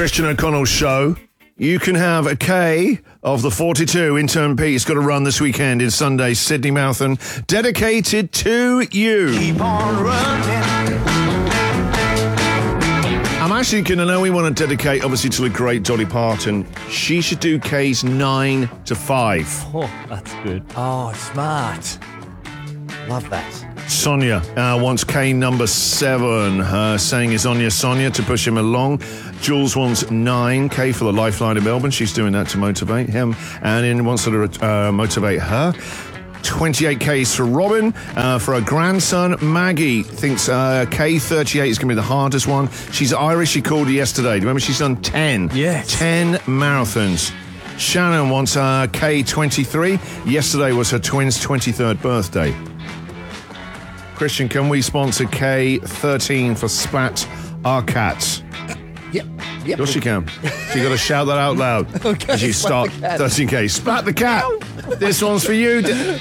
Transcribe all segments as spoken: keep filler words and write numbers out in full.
Christian O'Connell Show. You can have a K of the forty-two. Intern Pete's got to run this weekend in Sunday's Sydney Marathon, dedicated to you. Keep on running. I'm actually going to know we want to dedicate, obviously, to the great Dolly Parton. She should do K's nine to five. Oh, that's good. Oh, smart. Love that. Sonia uh, wants K number seven. Her saying is Sonia Sonia to push him along. Jules wants nine K for the Lifeline in Melbourne. She's doing that to motivate him. And then wants her to uh, motivate her. twenty-eight K's for Robin. Uh, for her grandson, Maggie thinks uh, K thirty-eight is going to be the hardest one. She's Irish. She called her yesterday. Remember, she's done ten. Yes. ten marathons. Shannon wants uh, K twenty-three. Yesterday was her twins' twenty-third birthday. Christian, can we sponsor K thirteen for Spat Our Cats? Yep. Yep. Of course you can. So you got to shout that out loud Okay, as you spat start the cat. thirteen K. Spat the cat. This one's for you. This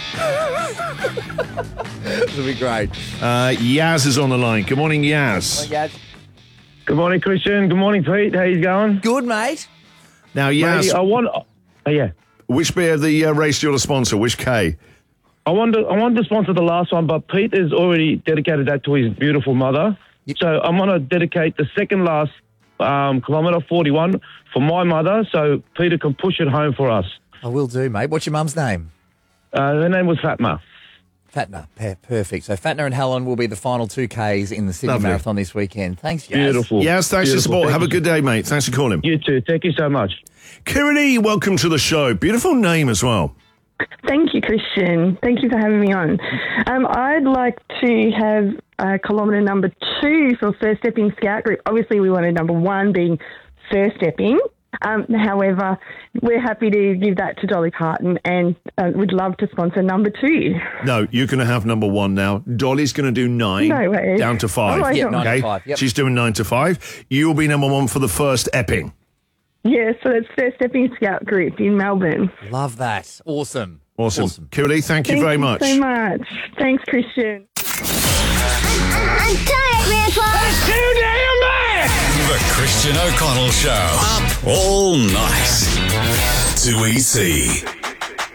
will be great. Uh, Yaz is on the line. Good morning, Yaz. Good morning, Christian. Good morning, Pete. How you going? Good, mate. Now, Matey, Yaz, I want. Oh, yeah. which bit of the uh, race do you want to sponsor? Which K? I want to. I want to sponsor the last one, but Pete has already dedicated that to his beautiful mother. Yep. So I'm going to dedicate the second last um, kilometre forty-one for my mother, so Peter can push it home for us. I will do, mate. What's your mum's name? Uh, her name was Fatma. Fatna. Per- perfect. So Fatna and Helen will be the final two Ks in the Sydney Lovely. Marathon this weekend. Thanks, Yaz. Beautiful. Yaz, thanks for the Beautiful. support. Thank Have a you. good day, mate. Thanks for calling. You too. Thank you so much. Kirani, welcome to the show. Beautiful name as well. Thank you, Christian. Thank you for having me on. Um, I'd like to have uh, kilometre number two for First Stepping Scout Group. Obviously, we wanted number one being First Stepping. Um, however, we're happy to give that to Dolly Parton and uh, would love to sponsor number two. No, you're going to have number one now. Dolly's going to do nine No way. down to five. Oh, I Yeah, don't- nine to Okay, five. Yep. she's doing nine to five. You'll be number one for the first Epping. Yeah, so that's First Stepping Scout Group in Melbourne. Love that. Awesome. Awesome. Awesome. Kirani, thank you Thank very you much. so much. Thanks, Christian. I'm tired, Grandpa. Too damn bad! The Christian O'Connell Show. Up all night. two E C.